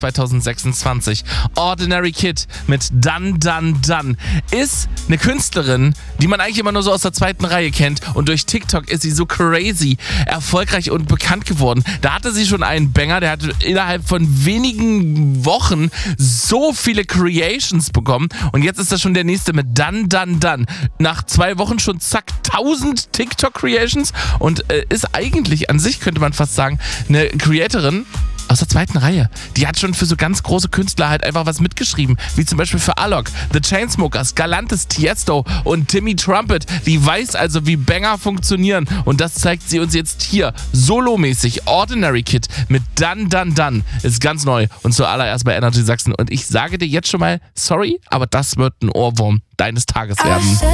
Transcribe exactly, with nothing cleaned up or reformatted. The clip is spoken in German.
zwanzig sechsundzwanzig. Ordinary Kid mit Dun Dun Dun ist eine Künstlerin, die man eigentlich immer nur so aus der zweiten Reihe kennt, und durch TikTok ist sie so crazy erfolgreich und bekannt geworden. Da hatte sie schon einen Banger, der hat innerhalb von wenigen Wochen so viele Creations bekommen, und jetzt ist das schon der nächste mit Dun Dun Dun. Nach zwei Wochen schon zack tausend TikTok-Creations und äh, ist eigentlich an sich, könnte man fast sagen, eine Creatorin aus der zweiten Reihe. Die hat schon für so ganz große Künstler halt einfach was mitgeschrieben, wie zum Beispiel für Alok, The Chainsmokers, Galantis, Tiesto und Timmy Trumpet. Die weiß also, wie Banger funktionieren, und das zeigt sie uns jetzt hier solomäßig. Ordinary Kid mit Dun Dun Dun ist ganz neu und zuallererst bei Energy Sachsen, und ich sage dir jetzt schon mal sorry, aber das wird ein Ohrwurm deines Tages werden.